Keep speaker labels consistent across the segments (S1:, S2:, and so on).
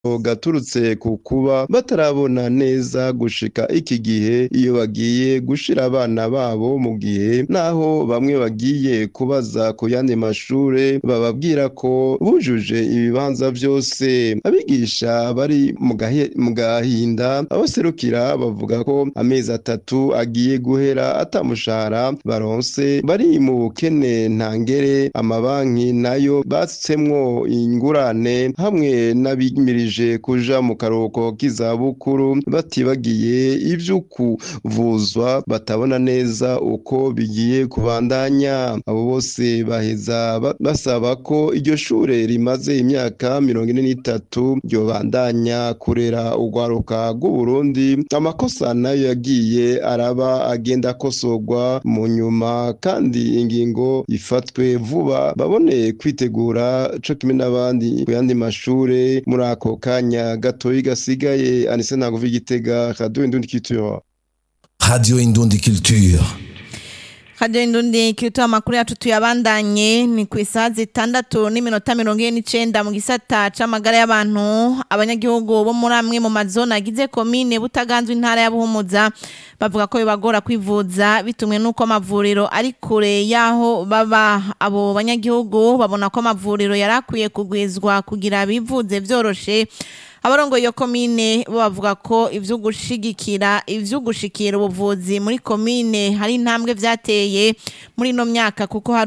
S1: gaturutse ku kuba batarabona neza gushika iki gihe iyo bagiye gushira abana babo mu gihe naho bamwe bagiye kubaza ku yandi mashure bababwira ko bujuje ibibanza vyose. Abigisha bari mu gahinda abaserukira bavuga ko amezi 3 agiye guhera atamushahara baronse, bari mu bukene ntangere. Amabanki nayo batsemwo ingurane hamwe n'abimirije kuja mu karuhuko k'izabukuru batibagiye ivy'ukuvuzwa batabona neza uko bigiye kubandanya. Abo bose baheza basaba ko iryo shure rimaze imyaka 43 ryobandanya kurera urwaruka rw'u Burundi. Amakosa nayo yagiye araba agenda akosorwa mu nyuma kandi ingingo ifatwe vuba babone kwitegura co kimwe n'abandi ku yandi mashure. Muri ako kanya gatoyi gasigaye, Anise Ntaguva, Igitega, Radio Indundi Culture.
S2: Radio Indundi Culture.
S3: Radio Indundi Culture, amakuru yacu tuyabandanye ni ku isaha 6:49 mu gisata c'amagara y'abantu. Abanyagihugu bo muri amwe mu mazone agize komine Butaganzwe intara ya Buhumuza bavuga ko bibagora kwivuza bitumwe nuko amavuriro ari kure yaho baba. Abo banyagihugu babona ko amavuriro yarakwiye kugwizwa kugira bivuze vyoroshe. Abarongo iyo komine bavuga ko ivy'ugushikira ubuvuzi muri komine hari intambwe vyateye muri no myaka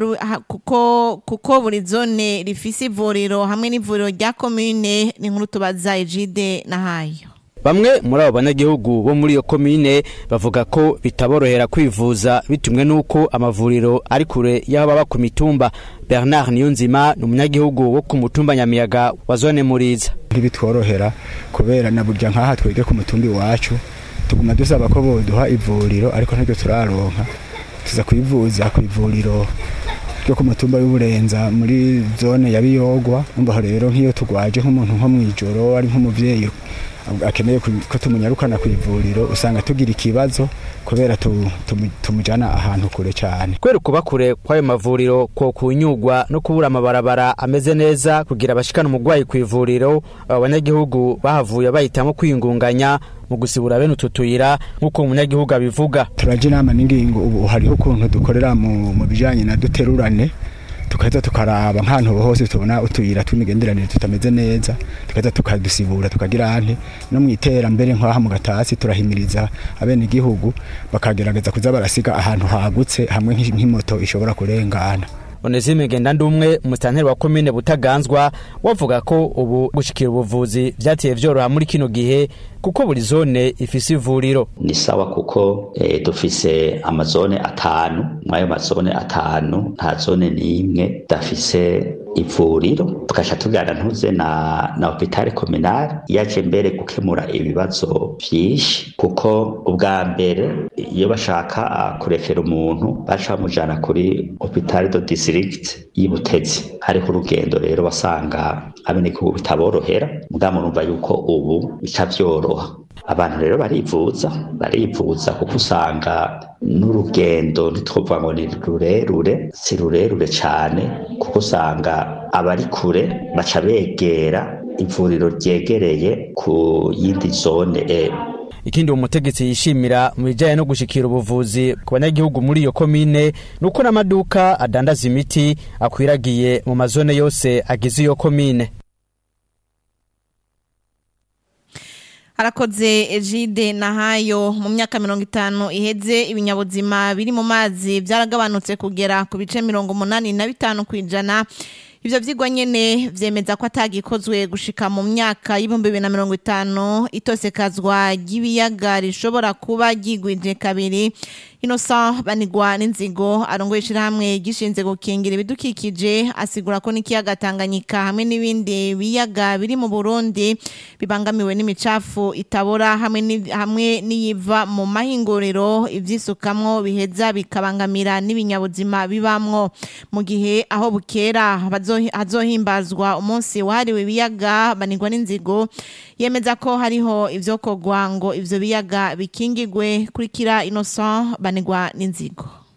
S3: kuko buri zone rifise ivuriro hamwe n'ivuriro rya komine. Ni nkuru tubaza Ejide Nahayo.
S4: Bamwe muri abo banyagihugu bo muri iyo komine bavuga ko bitaborohera kwivuza bitumwe nuko amavuriro ari kure y'aho baba ku mitumba. Bernard Niyonzima ni umunyagihugu wo ku mutumba Nyamiyaga wa zone Muriza.
S5: Ntibitworohera kubera na burya nkaha twege ku mutumbi wacu tuguma dusaba ko boduha ivuriro ariko ntacyo turaronka. Tuza kwivuza ku ivuriro ryo ku mutumba y'Uburenza muri zone ya Biyogwa. Umva rero nk'iyo tugwaje nk'umuntu nko mwijoro ari nk'umuvyeyi akeneye ko tumunyarukana ku ivuriro usanga tugira ikibazo kubera tumujana ahantu kure cyane.
S4: Kwera kuba kure kwayo mavuriro ko kunyugwa no kubura amabarabara ameze neza kugira bashikana umugwayi ku ivuriro. Abanyagihugu bahavuye bahitamo kwingunganya mu gusibura bene ututuyira nkuko umunyagihugu abivuga.
S5: Turaje inama n'ingingo ubu hariho ukuntu dukorera mu bijanye na duterurane tukaza tukaraba nk'ahantu hose tubona utuyira tw'imigenderanire tutameze neza tukaza tukadusibura tukagira ante no mwiterambere nk'aha mu Gatasi turahimiriza abene igihugu bakagerageza kuza barasiga ahantu hagutse hamwe nk'imoto ishobora kurengana.
S4: Onesime Gendandumwe umustanteri wa komine Butaganzwa wavuga ko ubu gushikira ubuvuzi vyatiye vyoroha muri kino gihe kuko buri zone ifise ivuriro.
S6: Ni sawa kuko dufise amazone 5 mwayo mazone 5 nta zone n'imwe dafise ivuriro. Tukasha tugana ntuze na hôpital communal yaje mbere gukemura ibibazo byinshi kuko ubwa mbere iyo bashaka kurefera umuntu baca mujana kuri hôpital de district y'Ibutezi. Hariho urugendo rero basanga abene ko bitaborohera mugamo numva yuko ubu bicavyoroha. Abantu rero barivuza kuko usanga n'urugendo ntitwovuga ngo ni rurerure, si rurerure cyane kuko usanga abari kure baca begera ivuriro ryegereye ku yindi zone.
S4: Ikindi umutegetsi yishimira mu bijanye no gushikira ubuvuzi ku banyagihugu muri iyo komine nuko n'amaduka adandaza imiti akwiragiye mu mazone yose agize iyo komine.
S3: Harakoze Ejide Nahayo. Mu myaka 50 iheze ibinyabuzima biri mu mazi byaragabanutse kugera ku bice 85%. Ivyo vyigwa nyene vyemeza ko atagikozwe gushika mu myaka y'2050 itosekazwa ry'ibiyaga rishobora kuba gigwije kabiri. Innocent Banigwa n'inzigo arongoye ishirahamwe gishinze gukingira ibidukikije asigura ko n'ikiyaga Tanganyika hamwe n'ibindi biyaga biri mu Burundi bibangamiwe n'imicafu itabora hamwe n'iyiva mu mahinguriro ivyisukamwo biheza bikabangamira n'ibinyabuzima bibamwo. Mu gihe aho bukera hazohimbazwa umunsi wahariwe ibiyaga, Banigwa n'inzigo yemeza ko hariho ivyokogwa ngo ivyo biyaga bikingigwe. Kurikira Innocent Banigwa n'inzigo.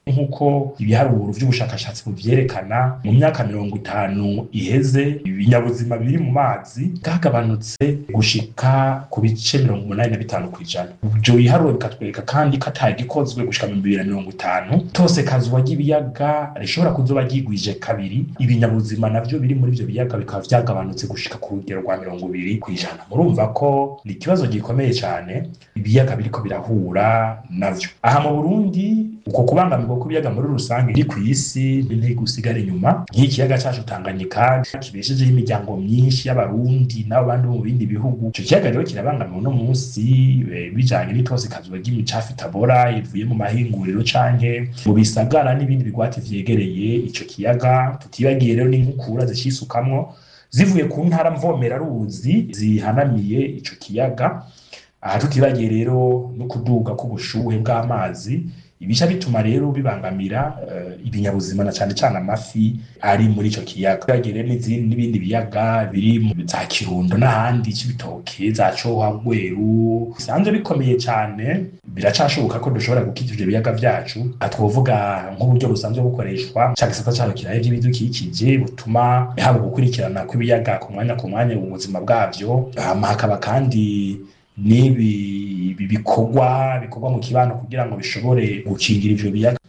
S7: nk'uko ibiharuro vy'ubushakashatsi buvyerekana mu myaka 50 iheze ibinyabuzima biri mu mazi bwagabanutse gushika ku bice 85 kw'ijana. Ivyo biharuro bikatwereka kandi katagikozwe gushika mu 2050 tose kazuba ry'ibiyaga rishobora kuzoba ryigwije kabiri, ibinyabuzima navyo biri muri ivyo biyaga bikaba vyagabanutse gushika ku rugero rwa 20 kw'ijana. Murumva ko ni ikibazo gikomeye cyane ibiyaga biriko birahura navyo. Aha mu Burundi uko kubangamirwa kw'ibiyaga muri rusange iri ku isi ntigusigara inyuma. Nk'ikiyaga cacu Tanganyika kibeshejeho imiryango myinshi y'abarundi n'abandi mu bindi bihugu, ico kiyaga rero kirabangamiwe no munsi bijanye n'itose kazuba ry'imicafu itabora ivuye mu mahinguriro canke mu bisagara n'ibindi bigwati vyegereye ico kiyaga. Tutibagiye rero n'inkukura zicisukamwo zivuye ku ntara mvomera ruzi zihanamiye ico kiyaga. Aha tutibagiye rero no kuduga k'ubushuhe bw'amazi, ibisha bituma rero bibangamira ibinyabuzima na cyane cyane amafi ari muri ico kiyaga. Tutibagiye n'ibindi biyaga biri mu za Kirundo n'ahandi c'ibitoke za Coha, Gweru bisanzwe bikomeye cyane. Biracashoboka ko dushobora gukita ivyo biyaga vyacu. Twovuga nk'uburyo busanzwe bukoreshwa ca gisata cyaho kiraye by'ibidukikije butuma haba gukurikirana kw'ibiyaga ku mwanya ubuzima bwavyo. Hakaba kandi nibi bikorwa mu kibano kugira ngo bishobore gukingira ivyo biyaga.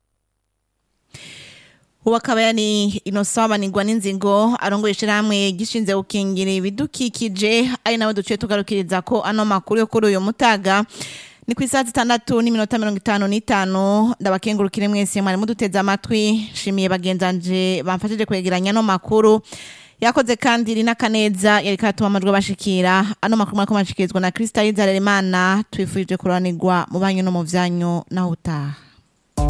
S3: Uwakabaya ni Innocent Banigwa n'inzingo arongoye ishirahamwe gishinze gukingira ibidukikije, ari nawe duciye tugarukiriza ko ano makuru yo kuri uyu mutaga. Ni ku isaha 6:55. Ndabakengurukire mwese mwari muduteze amatwi. Shimiye bagenzanje bamfashije kwegeranya no makuru. Yakoze kandi Rina Kaneza yari katuma amajwi bashikira. Ano makuru mwakomashikirizwa na Krista Izaremana. Twifurije kuranirwa mu banyu no mu vyanyu na utaha.